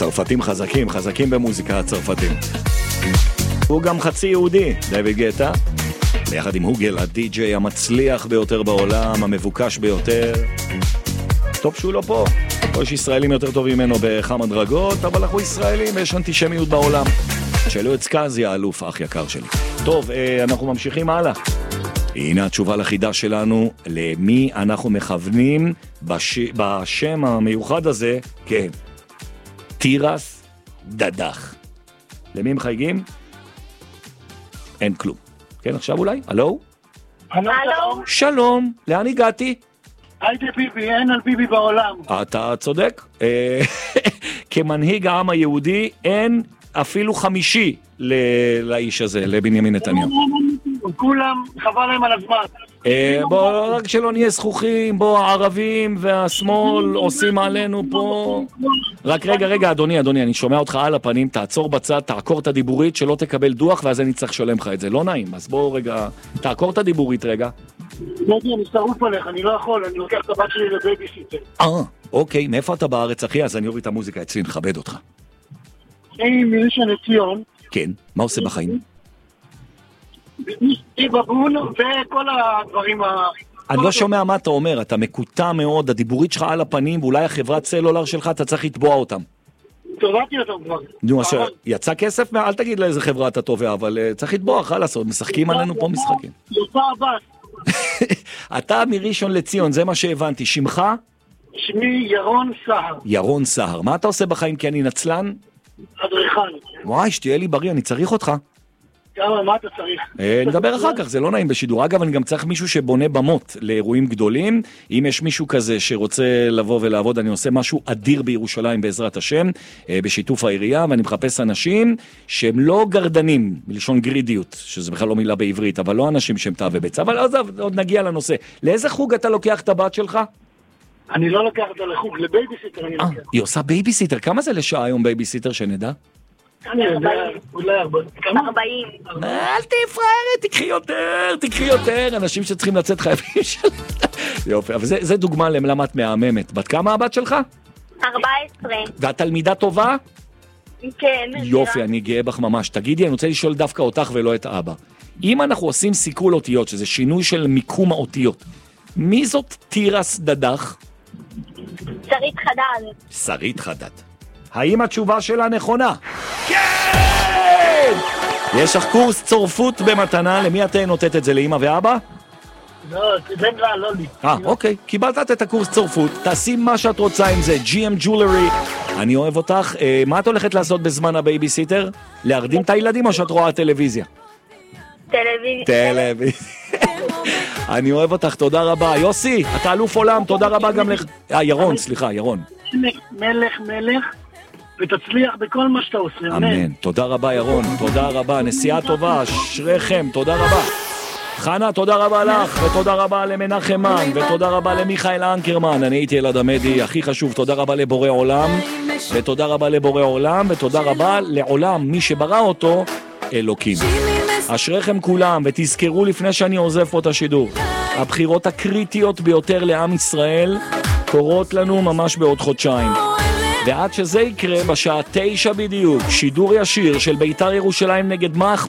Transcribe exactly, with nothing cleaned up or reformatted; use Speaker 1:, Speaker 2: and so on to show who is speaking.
Speaker 1: צרפתים חזקים, חזקים במוזיקה הצרפתים. הוא גם חצי יהודי, דיוויד גטה, ביחד עם הוגל, הדי-ג'יי המצליח ביותר בעולם, המבוקש ביותר. טוב שהוא לא פה. פה יש ישראלים יותר טובים ממנו בכמה דרגות, אבל אנחנו ישראלים ויש אנטישמיות בעולם. שאלו את סקאזי, האלוף, אח יקר שלי. טוב, אנחנו ממשיכים הלאה. הנה התשובה לחידה שלנו, למי אנחנו מכוונים בש... בשם המיוחד הזה, כן, תירס דדח. למי מחייגים? אין כלום. כן, עכשיו אולי? הלו?
Speaker 2: הלו?
Speaker 1: שלום, לאן הגעתי?
Speaker 2: הייתי ביבי, אין על ביבי בעולם.
Speaker 1: אתה צודק. כמנהיג העם היהודי, אין אפילו חמישי לאיש הזה, לבנימין נתניהו.
Speaker 2: כולם, חבל להם על הזמן.
Speaker 1: בוא, רק שלא נהיה זכוכים, בוא, הערבים והשמאל עושים עלינו פה. רק רגע, רגע, אדוני, אדוני, אני שומע אותך על הפנים, תעצור בצד, תעקור את הדיבורית, שלא תקבל דוח, ואז אני צריך לשלם לך את זה. לא נעים, אז בוא רגע, תעקור את הדיבורית רגע.
Speaker 2: לא יודע, אני שרוף עליך, אני לא יכול, אני לוקח את הבת שלי לבייביסיטר.
Speaker 1: אה, אוקיי, מאיפה אתה בארץ, אחי? אז אני אוריד את המוזיקה אצלי, נכבד אותך.
Speaker 2: אני מראשון לציון.
Speaker 1: כן, מה עושה בחיים?
Speaker 2: בבון וכל הדברים ה...
Speaker 1: אני לא שומע מה אתה אומר, אתה מקוטע מאוד, הדיבורית שלך על הפנים, ואולי החברת סלולר שלך, אתה צריך לתבוע אותם.
Speaker 2: תובעתי אותם כבר.
Speaker 1: נו, אשר, יצא כסף? אל תגיד לאיזה חברה אתה תובע, אבל צריך לתבוע, חלאס, עוד משחקים עלינו פה משחקים.
Speaker 2: יוצא הבא.
Speaker 1: אתה מראשון לציון, זה מה שהבנתי. שמך?
Speaker 2: שמי ירון סהר.
Speaker 1: ירון סהר. מה אתה עושה בחיים? כי אני נצלן?
Speaker 2: אדריכל.
Speaker 1: וואי, שתהיה לי בריא, אני צריך אותך.
Speaker 2: כמה, מה אתה צריך?
Speaker 1: נדבר אחר כך, זה לא נעים בשידור. אגב, אני גם צריך מישהו שבונה במות לאירועים גדולים. אם יש מישהו כזה שרוצה לבוא ולעבוד, אני עושה משהו אדיר בירושלים בעזרת השם, בשיתוף העירייה, ואני מחפש אנשים שהם לא גרדנים, מלשון גרידיות, שזה בכלל לא מילה בעברית, אבל לא אנשים שהם תאווה בצ. אבל עוד נגיע לנושא. לאיזה חוג אתה לוקח את הבת שלך?
Speaker 2: אני לא לוקח אותה לחוג, לבייביסיטר אני לוקח.
Speaker 1: היא עושה בייביסיטר. כמה זה לשעה היום בייביסיטר שנדע?
Speaker 2: אני יודע, אולי
Speaker 3: ארבעים.
Speaker 1: אל תהי פראיירת, תקחי יותר, תקחי יותר, אנשים שצריכים לצאת חייבים שלהם. יופי, אבל זה דוגמה למה את מהממת. בת כמה הבת שלך?
Speaker 3: ארבע עשרה.
Speaker 1: והתלמידה טובה?
Speaker 3: כן.
Speaker 1: יופי, אני גאה בך ממש. תגידי, אני רוצה לשאול דווקא אותך ולא את אבא. אם אנחנו עושים סיכול אותיות, שזה שינוי של מיקום האותיות, מי זאת תירס דדח?
Speaker 3: שרית חדד.
Speaker 1: שרית חדד. האם התשובה שלה נכונה? כן! יש לך קורס צורפות במתנה, למי את נותנת את זה, לאמא ואבא?
Speaker 2: לא, זה לא, לא לי.
Speaker 1: אה, אוקיי, קיבלת את הקורס צורפות, תעשי מה שאת רוצה עם זה, ג'י אם Jewelry, אני אוהב אותך. מה את הולכת לעשות בזמן הבייביסיטר? להרדים את הילדים או שאת רואה טלוויזיה?
Speaker 3: טלוויזיה.
Speaker 1: טלוויזיה. אני אוהב אותך, תודה רבה. יוסי, אתה אלוף עולם, תודה רבה גם לך. אה, ירון, סליחה, ירון.
Speaker 2: מלך, מלך. ותצליח בכל מה שאתה עושה.
Speaker 1: אמן. תודה רבה ירון, תודה רבה. נסיעה טובה, אשריכם, תודה רבה. חנה, תודה רבה לך, ותודה רבה למנחם מן, ותודה רבה למיכאל אנקרמן. אני הייתי ילד המדי, הכי חשוב, תודה רבה לבורא עולם, ותודה רבה לבורא עולם, ותודה רבה לעולם, מי שברא אותו, אלוקים. אשריכם כולם, ותזכרו לפני שאני עוזב פה את השידור, הבחירות הקריטיות ביותר לעם ישראל קורות לנו ממש בעוד חודשיים. ועד שזה יקרה, בשעה תשע בדיוק, שידור ישיר של בית"ר ירושלים נגד מה